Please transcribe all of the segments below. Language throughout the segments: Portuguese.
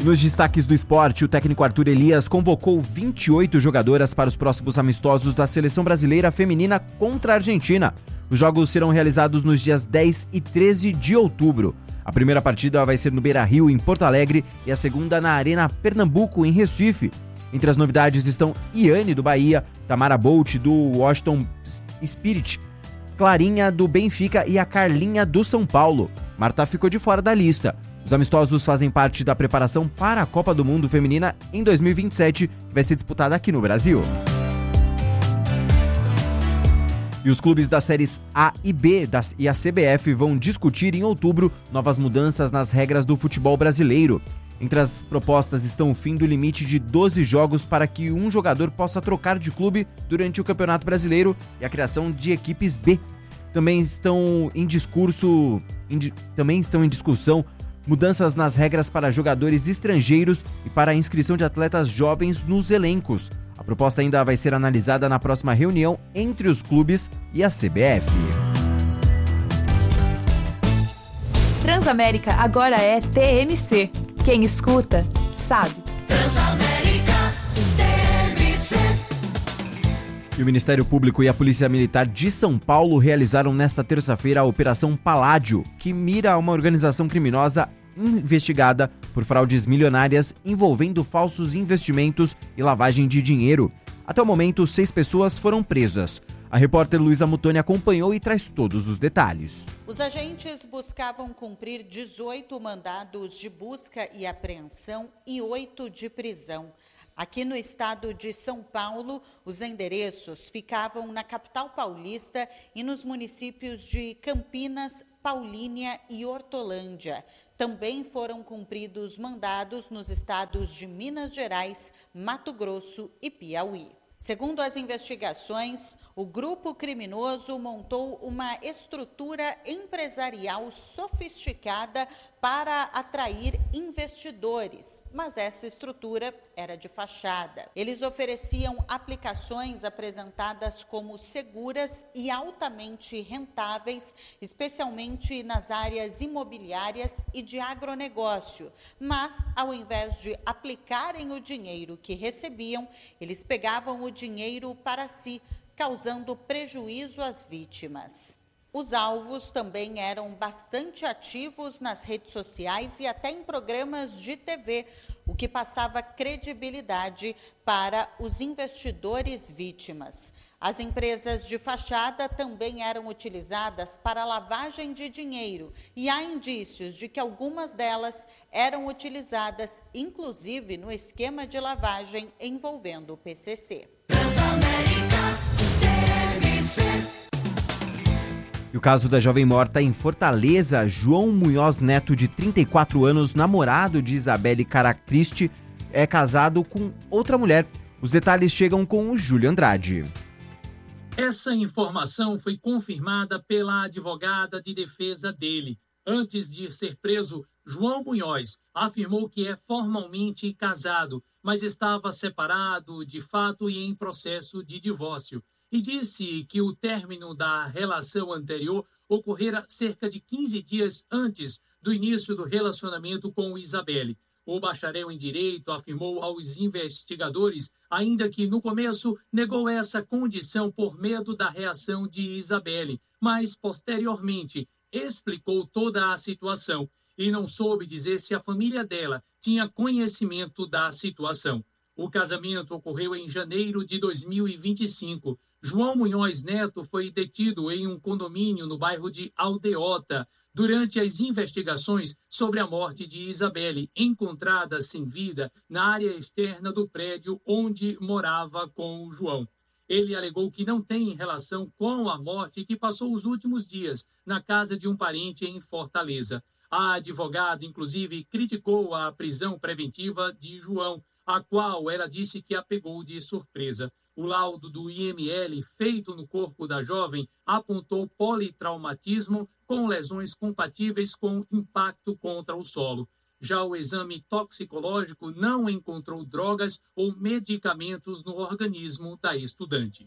Nos destaques do esporte, o técnico Arthur Elias convocou 28 jogadoras para os próximos amistosos da Seleção Brasileira Feminina contra a Argentina. Os jogos serão realizados nos dias 10 e 13 de outubro. A primeira partida vai ser no Beira-Rio, em Porto Alegre, e a segunda na Arena Pernambuco, em Recife. Entre as novidades estão Iane, do Bahia, Tamara Bolt, do Washington Spirit, Clarinha, do Benfica e a Carlinha, do São Paulo. Marta ficou de fora da lista. Os amistosos fazem parte da preparação para a Copa do Mundo Feminina em 2027, que vai ser disputada aqui no Brasil. E os clubes das séries A e B e a CBF vão discutir em outubro novas mudanças nas regras do futebol brasileiro. Entre as propostas estão o fim do limite de 12 jogos para que um jogador possa trocar de clube durante o Campeonato Brasileiro e a criação de equipes B. Também estão em discussão mudanças nas regras para jogadores estrangeiros e para a inscrição de atletas jovens nos elencos. A proposta ainda vai ser analisada na próxima reunião entre os clubes e a CBF. Transamérica agora é TMC. Quem escuta, sabe. Transamérica, TMC. E o Ministério Público e a Polícia Militar de São Paulo realizaram nesta terça-feira a Operação Paládio, que mira uma organização criminosa investigada por fraudes milionárias envolvendo falsos investimentos e lavagem de dinheiro. Até o momento, 6 pessoas foram presas. A repórter Luísa Mutoni acompanhou e traz todos os detalhes. Os agentes buscavam cumprir 18 mandados de busca e apreensão e 8 de prisão. Aqui no estado de São Paulo, os endereços ficavam na capital paulista e nos municípios de Campinas, Paulínia e Hortolândia. Também foram cumpridos mandados nos estados de Minas Gerais, Mato Grosso e Piauí. Segundo as investigações, o grupo criminoso montou uma estrutura empresarial sofisticada para atrair investidores, mas essa estrutura era de fachada. Eles ofereciam aplicações apresentadas como seguras e altamente rentáveis, especialmente nas áreas imobiliárias e de agronegócio, mas ao invés de aplicarem o dinheiro que recebiam, eles pegavam o dinheiro para si, causando prejuízo às vítimas. Os alvos também eram bastante ativos nas redes sociais e até em programas de TV, o que passava credibilidade para os investidores vítimas. As empresas de fachada também eram utilizadas para lavagem de dinheiro e há indícios de que algumas delas eram utilizadas, inclusive, no esquema de lavagem envolvendo o PCC. Transamérica, TMC. E o caso da jovem morta em Fortaleza, João Munhoz Neto, de 34 anos, namorado de Isabelle Caracristi, é casado com outra mulher. Os detalhes chegam com o Júlio Andrade. Essa informação foi confirmada pela advogada de defesa dele. Antes de ser preso, João Munhoz afirmou que é formalmente casado, mas estava separado de fato e em processo de divórcio. E disse que o término da relação anterior ocorrera cerca de 15 dias antes do início do relacionamento com Isabelle. O bacharel em Direito afirmou aos investigadores, ainda que no começo negou essa condição por medo da reação de Isabelle, mas posteriormente explicou toda a situação e não soube dizer se a família dela tinha conhecimento da situação. O casamento ocorreu em janeiro de 2025. João Munhoz Neto foi detido em um condomínio no bairro de Aldeota durante as investigações sobre a morte de Isabelle, encontrada sem vida na área externa do prédio onde morava com o João. Ele alegou que não tem relação com a morte e que passou os últimos dias na casa de um parente em Fortaleza. A advogada, inclusive, criticou a prisão preventiva de João, a qual ela disse que a pegou de surpresa. O laudo do IML feito no corpo da jovem apontou politraumatismo com lesões compatíveis com impacto contra o solo. Já o exame toxicológico não encontrou drogas ou medicamentos no organismo da estudante.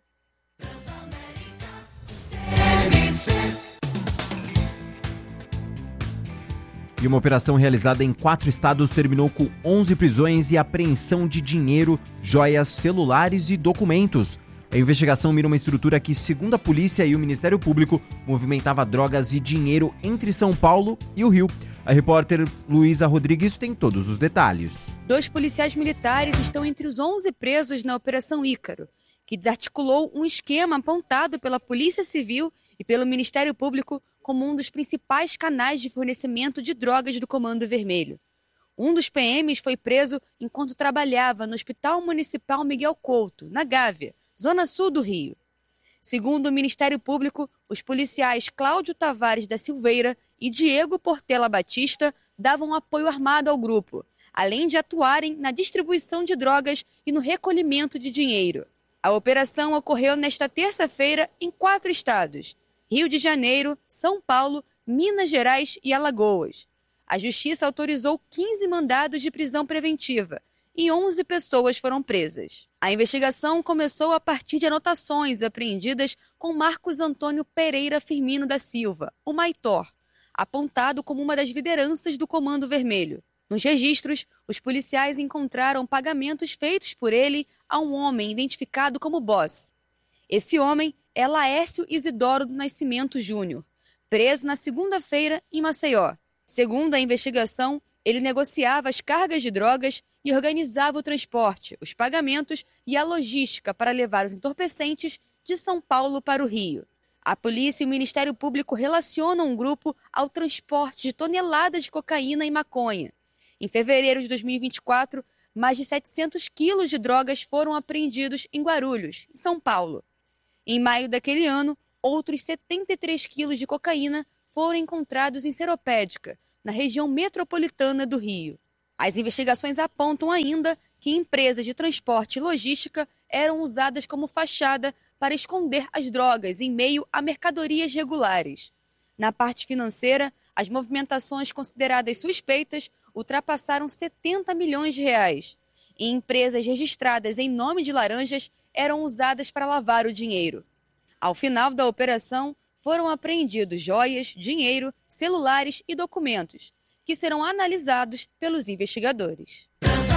E uma operação realizada em 4 estados terminou com 11 prisões e apreensão de dinheiro, joias, celulares e documentos. A investigação mira uma estrutura que, segundo a polícia e o Ministério Público, movimentava drogas e dinheiro entre São Paulo e o Rio. A repórter Luísa Rodrigues tem todos os detalhes. 2 policiais militares estão entre os 11 presos na Operação Ícaro, que desarticulou um esquema apontado pela Polícia Civil e pelo Ministério Público como um dos principais canais de fornecimento de drogas do Comando Vermelho. Um dos PMs foi preso enquanto trabalhava no Hospital Municipal Miguel Couto, na Gávea, zona sul do Rio. Segundo o Ministério Público, os policiais Cláudio Tavares da Silveira e Diego Portela Batista davam apoio armado ao grupo, além de atuarem na distribuição de drogas e no recolhimento de dinheiro. A operação ocorreu nesta terça-feira em 4 estados: Rio de Janeiro, São Paulo, Minas Gerais e Alagoas. A Justiça autorizou 15 mandados de prisão preventiva e 11 pessoas foram presas. A investigação começou a partir de anotações apreendidas com Marcos Antônio Pereira Firmino da Silva, o Maitor, apontado como uma das lideranças do Comando Vermelho. Nos registros, os policiais encontraram pagamentos feitos por ele a um homem identificado como Boss. Esse homem é Laércio Isidoro do Nascimento Júnior, preso na segunda-feira em Maceió. Segundo a investigação, ele negociava as cargas de drogas e organizava o transporte, os pagamentos e a logística para levar os entorpecentes de São Paulo para o Rio. A polícia e o Ministério Público relacionam o grupo ao transporte de toneladas de cocaína e maconha. Em fevereiro de 2024, mais de 700 quilos de drogas foram apreendidos em Guarulhos, em São Paulo. Em maio daquele ano, outros 73 quilos de cocaína foram encontrados em Seropédica, na região metropolitana do Rio. As investigações apontam ainda que empresas de transporte e logística eram usadas como fachada para esconder as drogas em meio a mercadorias regulares. Na parte financeira, as movimentações consideradas suspeitas ultrapassaram 70 milhões de reais. E empresas registradas em nome de laranjas eram usadas para lavar o dinheiro. Ao final da operação, foram apreendidos joias, dinheiro, celulares e documentos, que serão analisados pelos investigadores.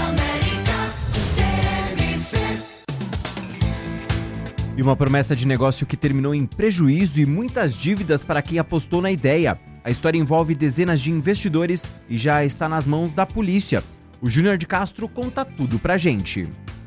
E uma promessa de negócio que terminou em prejuízo e muitas dívidas para quem apostou na ideia. A história envolve dezenas de investidores e já está nas mãos da polícia. O Júnior de Castro conta tudo pra gente.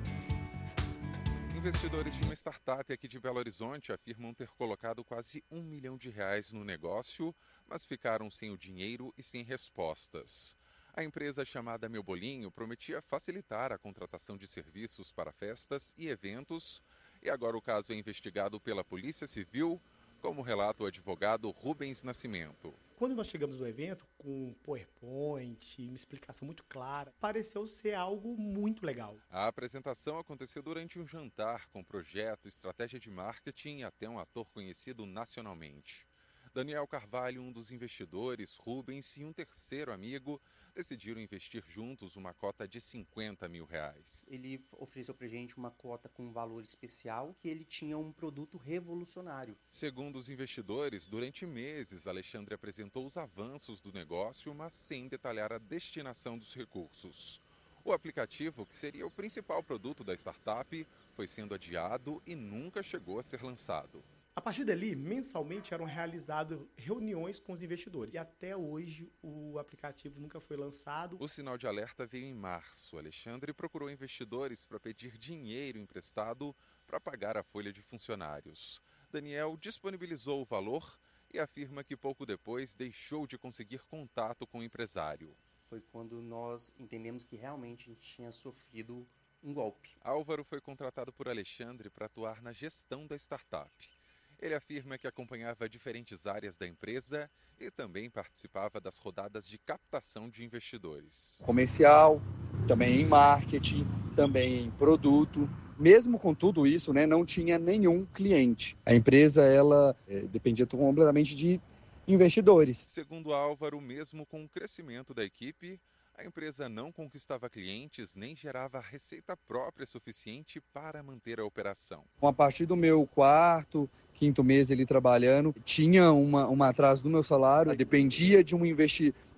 Investidores de uma startup aqui de Belo Horizonte afirmam ter colocado quase R$1 milhão no negócio, mas ficaram sem o dinheiro e sem respostas. A empresa chamada Meu Bolinho prometia facilitar a contratação de serviços para festas e eventos, e agora o caso é investigado pela Polícia Civil, como relata o advogado Rubens Nascimento. Quando nós chegamos no evento com um PowerPoint, uma explicação muito clara, pareceu ser algo muito legal. A apresentação aconteceu durante um jantar com projeto, estratégia de marketing e até um ator conhecido nacionalmente. Daniel Carvalho, um dos investidores, Rubens e um terceiro amigo decidiram investir juntos uma cota de R$50 mil. Ele ofereceu pra gente uma cota com um valor especial, que ele tinha um produto revolucionário. Segundo os investidores, durante meses Alexandre apresentou os avanços do negócio, mas sem detalhar a destinação dos recursos. O aplicativo, que seria o principal produto da startup, foi sendo adiado e nunca chegou a ser lançado. A partir dali, mensalmente eram realizadas reuniões com os investidores. E até hoje o aplicativo nunca foi lançado. O sinal de alerta veio em março. Alexandre procurou investidores para pedir dinheiro emprestado para pagar a folha de funcionários. Daniel disponibilizou o valor e afirma que pouco depois deixou de conseguir contato com o empresário. Foi quando nós entendemos que realmente a gente tinha sofrido um golpe. Álvaro foi contratado por Alexandre para atuar na gestão da startup. Ele afirma que acompanhava diferentes áreas da empresa e também participava das rodadas de captação de investidores. Comercial, também em marketing, também em produto. Mesmo com tudo isso, não tinha nenhum cliente. A empresa dependia completamente de investidores. Segundo Álvaro, mesmo com o crescimento da equipe, a empresa não conquistava clientes nem gerava receita própria suficiente para manter a operação. A partir do meu quarto, quinto mês ele trabalhando, tinha um atraso do meu salário, dependia de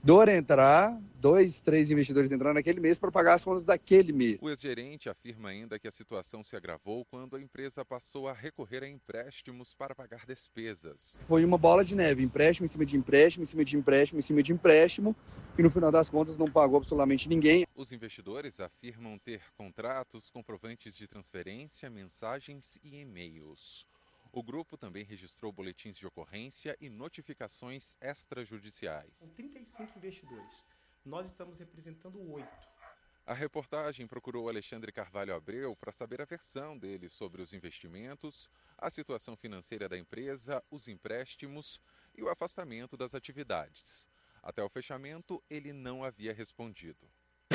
investidor entrar, 2, 3 investidores entrar naquele mês para pagar as contas daquele mês. O ex-gerente afirma ainda que a situação se agravou quando a empresa passou a recorrer a empréstimos para pagar despesas. Foi uma bola de neve, empréstimo em cima de empréstimo, em cima de empréstimo, em cima de empréstimo, e no final das contas não pagou absolutamente ninguém. Os investidores afirmam ter contratos, comprovantes de transferência, mensagens e e-mails. O grupo também registrou boletins de ocorrência e notificações extrajudiciais. São 35 investidores. Nós estamos representando 8. A reportagem procurou Alexandre Carvalho Abreu para saber a versão dele sobre os investimentos, a situação financeira da empresa, os empréstimos e o afastamento das atividades. Até o fechamento, ele não havia respondido.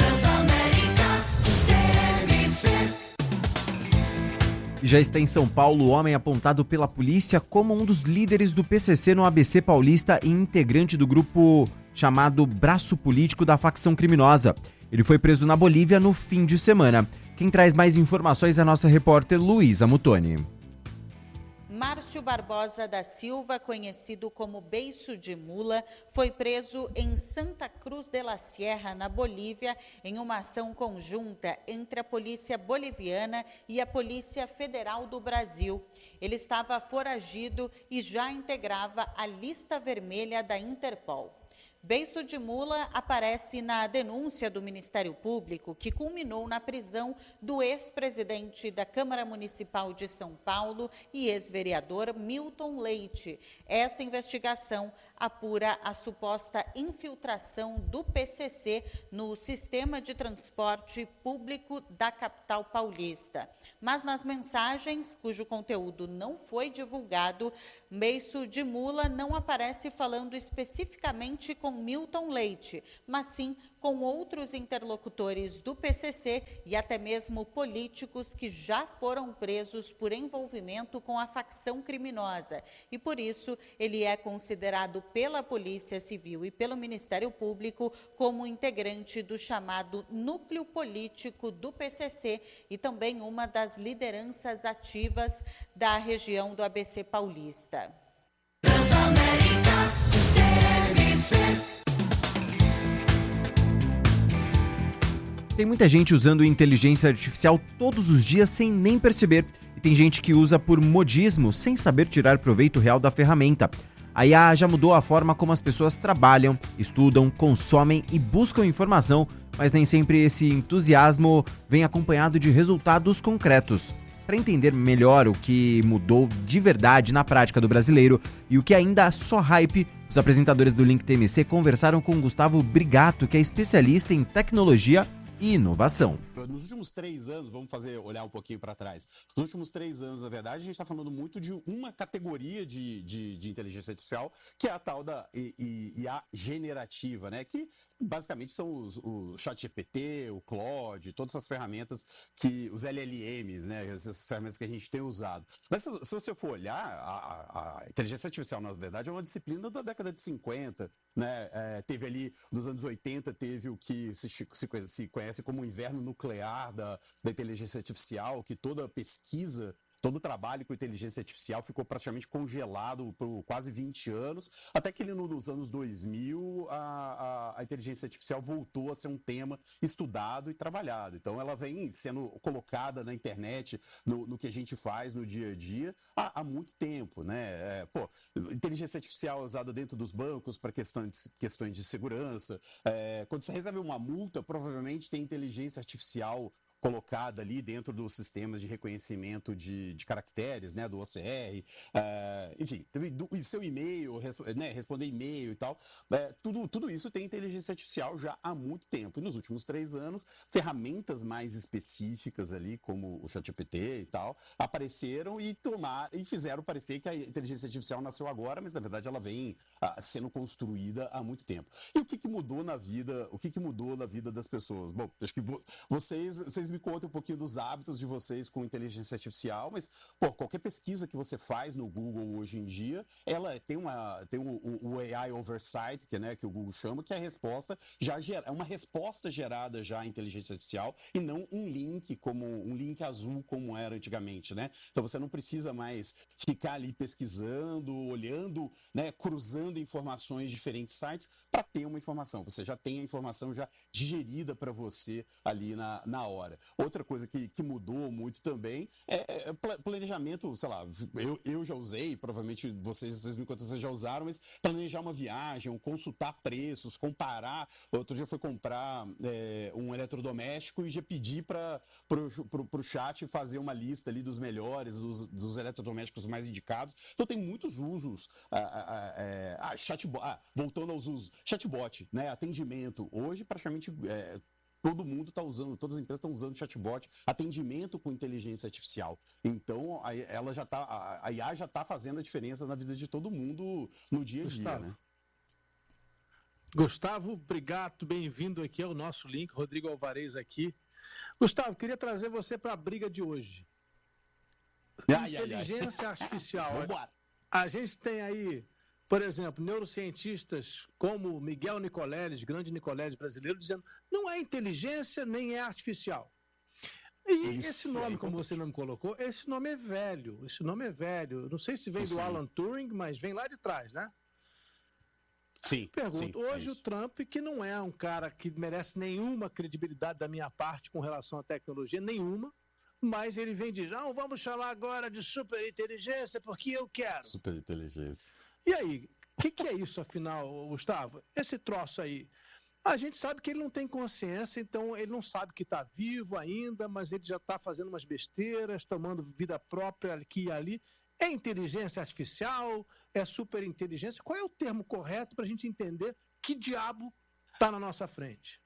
Já está em São Paulo o homem apontado pela polícia como um dos líderes do PCC no ABC Paulista e integrante do grupo chamado Braço Político da facção criminosa. Ele foi preso na Bolívia no fim de semana. Quem traz mais informações é a nossa repórter Luísa Mutoni. Márcio Barbosa da Silva, conhecido como Beiço de Mula, foi preso em Santa Cruz de la Sierra, na Bolívia, em uma ação conjunta entre a Polícia Boliviana e a Polícia Federal do Brasil. Ele estava foragido e já integrava a lista vermelha da Interpol. Beiço de Mula aparece na denúncia do Ministério Público, que culminou na prisão do ex-presidente da Câmara Municipal de São Paulo e ex-vereador Milton Leite. Essa investigação apura a suposta infiltração do PCC no sistema de transporte público da capital paulista. Mas nas mensagens, cujo conteúdo não foi divulgado, Beiço de Mula não aparece falando especificamente com Milton Leite, mas sim com outros interlocutores do PCC e até mesmo políticos que já foram presos por envolvimento com a facção criminosa. E por isso ele é considerado pela Polícia Civil e pelo Ministério Público como integrante do chamado núcleo político do PCC e também uma das lideranças ativas da região do ABC Paulista. Tem muita gente usando inteligência artificial todos os dias sem nem perceber. E tem gente que usa por modismo, sem saber tirar proveito real da ferramenta. A IA já mudou a forma como as pessoas trabalham, estudam, consomem e buscam informação, mas nem sempre esse entusiasmo vem acompanhado de resultados concretos. Para entender melhor o que mudou de verdade na prática do brasileiro e o que ainda é só hype, os apresentadores do Link TMC conversaram com Gustavo Brigato, que é especialista em tecnologia e inovação. Nos últimos 3 anos, vamos olhar um pouquinho para trás. Nos últimos 3 anos, na verdade, a gente está falando muito de uma categoria de inteligência artificial, que é a tal da IA generativa, né? Que basicamente são o ChatGPT, o Claude, todas essas ferramentas os LLMs, né? Essas ferramentas que a gente tem usado. Mas se você for olhar, a inteligência artificial, na verdade, é uma disciplina da década de 50, né? Teve ali, nos anos 80, teve o que se conhece como o inverno nuclear da inteligência artificial, que toda pesquisa, todo o trabalho com inteligência artificial ficou praticamente congelado por quase 20 anos, até que nos anos 2000 a inteligência artificial voltou a ser um tema estudado e trabalhado. Então ela vem sendo colocada na internet, no que a gente faz no dia a dia, há muito tempo, né? Inteligência artificial é usada dentro dos bancos para questões de segurança. Quando você recebe uma multa, provavelmente tem inteligência artificial colocada ali dentro dos sistemas de reconhecimento de caracteres, né, do OCR, enfim, do seu e-mail, né, responder e-mail e tal, tudo isso tem inteligência artificial já há muito tempo. E nos últimos 3 anos, ferramentas mais específicas ali, como o ChatGPT e tal, apareceram e fizeram parecer que a inteligência artificial nasceu agora, mas na verdade ela vem sendo construída há muito tempo. E o que mudou na vida das pessoas? Bom, acho que vocês vocês me contem um pouquinho dos hábitos de vocês com inteligência artificial, mas, pô, qualquer pesquisa que você faz no Google hoje em dia, ela tem o AI Oversight, que, né, que o Google chama, que é a resposta é uma resposta gerada já à inteligência artificial e não um link azul como era antigamente, né? Então você não precisa mais ficar ali pesquisando, olhando, né, cruzando informações de diferentes sites para ter uma informação. Você já tem a informação já digerida para você ali na hora. Outra coisa que mudou muito também é planejamento, sei lá, eu já usei, provavelmente vocês me contam, vocês já usaram, mas planejar uma viagem, consultar preços, comparar. Outro dia eu fui comprar um eletrodoméstico e já pedi para o chat fazer uma lista ali dos melhores, dos eletrodomésticos mais indicados. Então tem muitos usos. Voltando aos usos, chatbot, né, atendimento. Hoje praticamente todo mundo está usando, todas as empresas estão usando chatbot, atendimento com inteligência artificial. Então a IA já está fazendo a diferença na vida de todo mundo no dia a dia, né? Gustavo, obrigado, bem-vindo aqui ao nosso link, Rodrigo Alvarez aqui. Gustavo, queria trazer você para a briga de hoje. Inteligência artificial. A gente tem aí, por exemplo, neurocientistas como Miguel Nicoleles, grande Nicoleles brasileiro, dizendo não é inteligência nem é artificial. E esse nome, como você não me colocou, esse nome é velho. Não sei se vem do Alan Turing, mas vem lá de trás, né? Sim. Pergunto, hoje o Trump, que não é um cara que merece nenhuma credibilidade da minha parte com relação à tecnologia, nenhuma, mas ele vem de, não, vamos chamar agora de superinteligência porque eu quero. Superinteligência. E aí, o que é isso, afinal, Gustavo? Esse troço aí, a gente sabe que ele não tem consciência, então ele não sabe que está vivo ainda, mas ele já está fazendo umas besteiras, tomando vida própria aqui e ali. É inteligência artificial? É superinteligência? Qual é o termo correto para a gente entender que diabo está na nossa frente?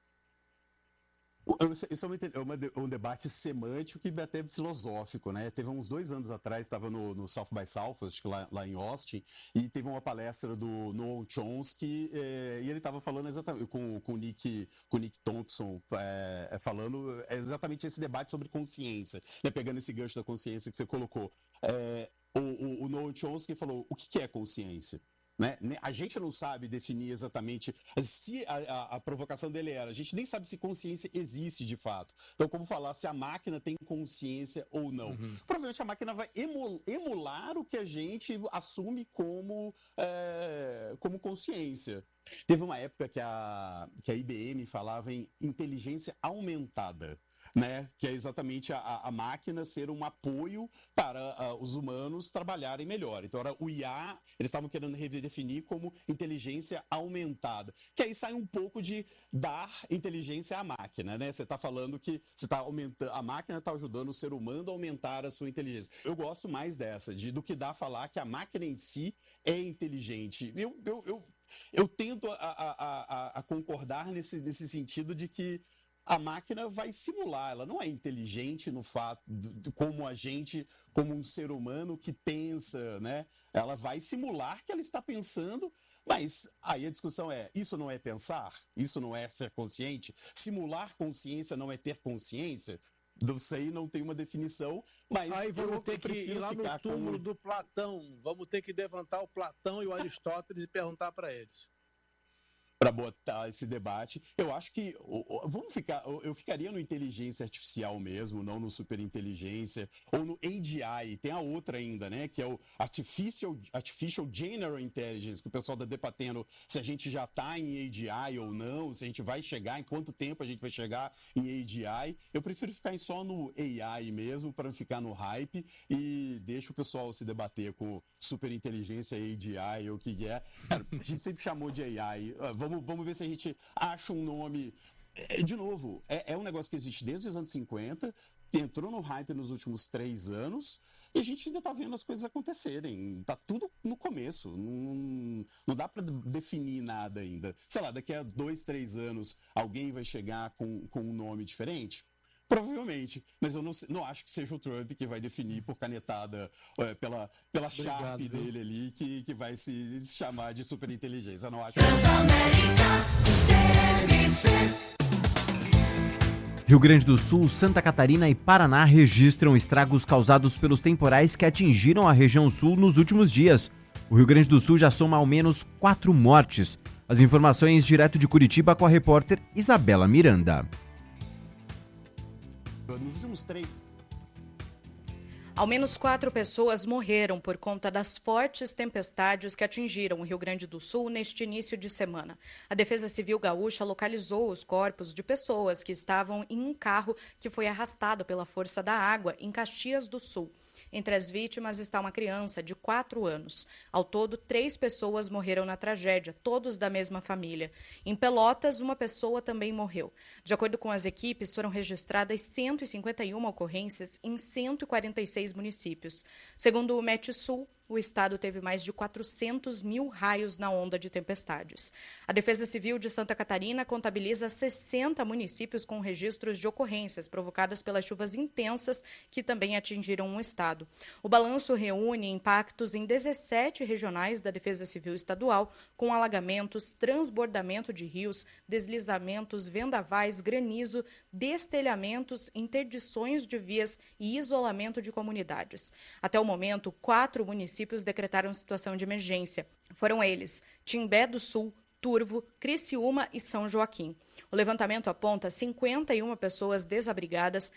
Isso é um debate semântico e até filosófico, né? Teve uns 2 anos atrás, estava no South by Southwest, lá em Austin, e teve uma palestra do Noam Chomsky, e ele estava falando exatamente com o Nick Thompson, falando exatamente esse debate sobre consciência, né? Pegando esse gancho da consciência que você colocou. O Noam Chomsky falou, o que é consciência? Né? A gente não sabe definir exatamente se a provocação dele era, a gente nem sabe se consciência existe de fato. Então, como falar se a máquina tem consciência ou não? Provavelmente a máquina vai emular o que a gente assume como consciência. Teve uma época que a IBM falava em inteligência aumentada, né? Que é exatamente a máquina ser um apoio para os humanos trabalharem melhor. Então, era o IA, eles estavam querendo redefinir como inteligência aumentada. Que aí sai um pouco de dar inteligência à máquina, né? Você está falando que você está aumentando, a máquina está ajudando o ser humano a aumentar a sua inteligência. Eu gosto mais dessa, do que dar a falar que a máquina em si é inteligente. Eu tento a concordar nesse sentido de que a máquina vai simular, ela não é inteligente no fato como a gente, como um ser humano que pensa, né? Ela vai simular que ela está pensando, mas aí a discussão é, isso não é pensar? Isso não é ser consciente? Simular consciência não é ter consciência? Não sei, não tem uma definição, mas aí vamos ter que ir lá no túmulo do Platão, vamos ter que levantar o Platão e o Aristóteles e perguntar para eles. Para botar esse debate, eu acho que eu ficaria no inteligência artificial mesmo, não no superinteligência, ou no AGI, tem a outra ainda, né, que é o Artificial General Intelligence, que o pessoal está debatendo se a gente já está em AGI ou não, se a gente vai chegar, em quanto tempo a gente vai chegar em AGI. Eu prefiro ficar só no AI mesmo, para não ficar no hype, e deixa o pessoal se debater com superinteligência, AGI, ou o que é. Cara, a gente sempre chamou de AI, Vamos ver se a gente acha um nome. De novo, é um negócio que existe desde os anos 50, que entrou no hype nos últimos 3 anos, e a gente ainda está vendo as coisas acontecerem. Está tudo no começo. Não dá para definir nada ainda. Sei lá, daqui a 2, 3 anos, alguém vai chegar com um nome diferente? Provavelmente, mas eu não acho que seja o Trump que vai definir por canetada pela Sharp dele ali, que vai se chamar de superinteligência. Eu não acho. Rio Grande do Sul, Santa Catarina e Paraná registram estragos causados pelos temporais que atingiram a região sul nos últimos dias. O Rio Grande do Sul já soma ao menos 4 mortes. As informações direto de Curitiba com a repórter Isabela Miranda. Nos últimos 3... Ao menos 4 pessoas morreram por conta das fortes tempestades que atingiram o Rio Grande do Sul neste início de semana. A Defesa Civil Gaúcha localizou os corpos de pessoas que estavam em um carro que foi arrastado pela força da água em Caxias do Sul. Entre as vítimas está uma criança de 4 anos. Ao todo, 3 pessoas morreram na tragédia, todos da mesma família. Em Pelotas, uma pessoa também morreu. De acordo com as equipes, foram registradas 151 ocorrências em 146 municípios. Segundo o Metsul, o estado teve mais de 400 mil raios na onda de tempestades. A Defesa Civil de Santa Catarina contabiliza 60 municípios com registros de ocorrências provocadas pelas chuvas intensas que também atingiram o estado. O balanço reúne impactos em 17 regionais da Defesa Civil Estadual, com alagamentos, transbordamento de rios, deslizamentos, vendavais, granizo, destelhamentos, interdições de vias e isolamento de comunidades. Até o momento, 4 municípios decretaram situação de emergência. Foram eles Timbé do Sul, Turvo, Criciúma e São Joaquim. O levantamento aponta 51 pessoas desabrigadas,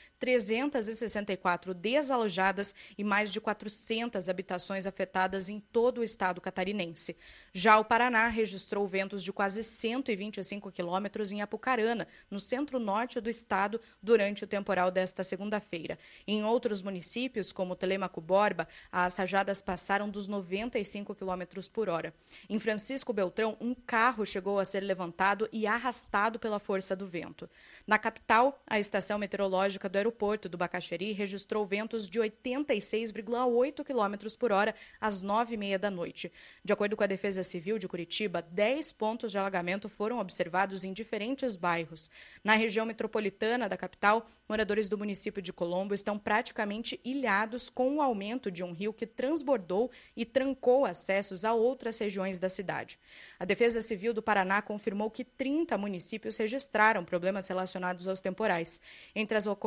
364 desalojadas e mais de 400 habitações afetadas em todo o estado catarinense. Já o Paraná registrou ventos de quase 125 quilômetros em Apucarana, no centro-norte do estado, durante o temporal desta segunda-feira. Em outros municípios, como Telêmaco Borba, as rajadas passaram dos 95 quilômetros por hora. Em Francisco Beltrão, um carro chegou a ser levantado e arrastado pela força do vento. Na capital, a estação meteorológica do aeroporto do Bacaxeri registrou ventos de 86,8 km por hora às 9h30 da noite. De acordo com a Defesa Civil de Curitiba, 10 pontos de alagamento foram observados em diferentes bairros. Na região metropolitana da capital, moradores do município de Colombo estão praticamente ilhados com o aumento de um rio que transbordou e trancou acessos a outras regiões da cidade. A Defesa Civil do Paraná confirmou que 30 municípios registraram problemas relacionados aos temporais. Entre as